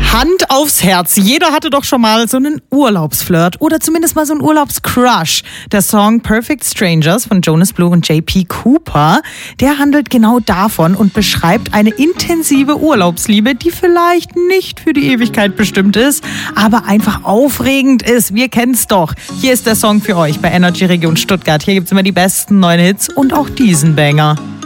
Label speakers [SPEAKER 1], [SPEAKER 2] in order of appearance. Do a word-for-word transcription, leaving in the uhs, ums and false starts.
[SPEAKER 1] Hand aufs Herz. Jeder hatte doch schon mal so einen Urlaubsflirt oder zumindest mal so einen Urlaubscrush. Der Song Perfect Strangers von Jonas Blue und J P Cooper, der handelt genau davon und beschreibt eine intensive Urlaubsliebe, die vielleicht nicht für die Ewigkeit bestimmt ist, aber einfach aufregend ist. Wir kennen's doch. Hier ist der Song für euch bei Energy Region Stuttgart. Hier gibt's immer die besten neuen Hits und auch diesen Banger.